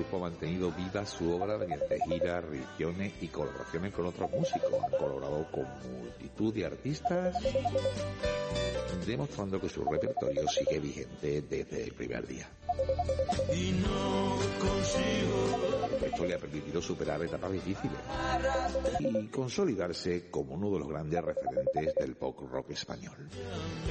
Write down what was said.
grupo ha mantenido viva su obra mediante giras, reediciones y colaboraciones con otros músicos. Han colaborado con multitud de artistas, demostrando que su repertorio sigue vigente desde el primer día. Y no consigo. Esto le ha permitido superar etapas difíciles y consolidarse como uno de los grandes referentes del pop rock español.